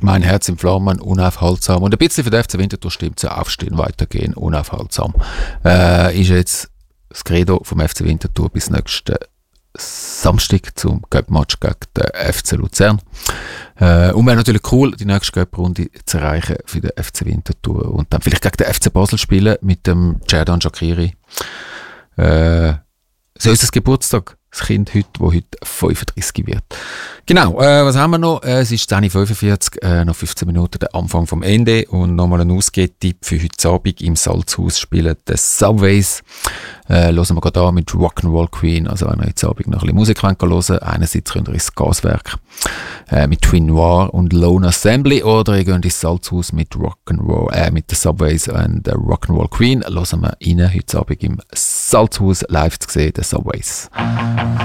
Mein Herz in Flammen, unaufhaltsam. Und ein bisschen für den FC Winterthur stimmt es, aufstehen, weitergehen, unaufhaltsam. Ist jetzt das Credo vom FC Winterthur bis nächsten Samstag zum Cup-Match gegen den FC Luzern. Und wäre natürlich cool, die nächste Cup-Runde zu erreichen für den FC Winterthur und dann vielleicht gegen den FC Basel spielen mit dem Xherdan Shaqiri. So ist das Geburtstag, das Kind heute, das heute 35 wird. Genau, was haben wir noch? Es ist 10.45 Uhr, noch 15 Minuten, der Anfang vom Ende und nochmal ein Ausgehtipp für heute Abend im Salzhaus spielen die Subways. Hören wir gerade an mit Rock'n'Roll Queen, also wenn ihr heute Abend noch ein bisschen Musik hören wollt, einerseits könnt ihr ins Gaswerk mit Twin Noir und Lone Assembly oder ihr geht ins Salzhaus mit Rock'n'Roll, mit den Subways und Rock'n'Roll Queen. Hören wir rein heute Abend im Salzhaus live zu sehen, die Subways.